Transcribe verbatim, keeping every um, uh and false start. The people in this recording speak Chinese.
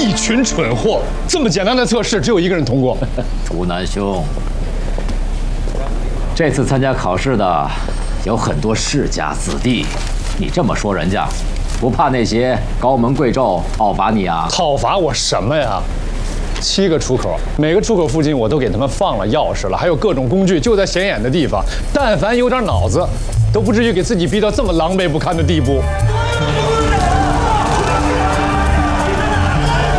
一群蠢货！这么简单的测试，只有一个人通过。 图南兄，这次参加考试的有很多世家子弟，你这么说人家，不怕那些高门贵胄讨伐你啊？ 讨伐我什么呀？七个出口，每个出口附近我都给他们放了钥匙了，还有各种工具，就在显眼的地方。但凡有点脑子，都不至于给自己逼到这么狼狈不堪的地步。